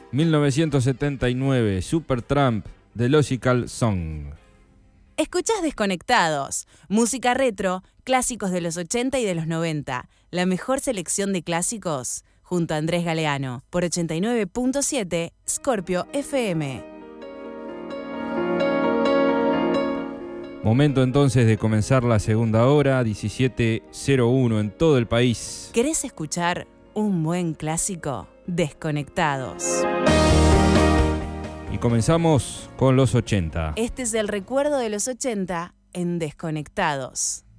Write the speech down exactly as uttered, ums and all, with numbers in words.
mil novecientos setenta y nueve, Supertramp, The Logical Song. Escuchás Desconectados, música retro, clásicos de los ochenta y de los noventa. La mejor selección de clásicos, junto a Andrés Galeano, por ochenta y nueve punto siete, Scorpio F M. Momento entonces de comenzar la segunda hora, diecisiete cero uno en todo el país. ¿Querés escuchar un buen clásico? Desconectados. Y comenzamos con los ochenta. Este es el recuerdo de los ochenta en Desconectados.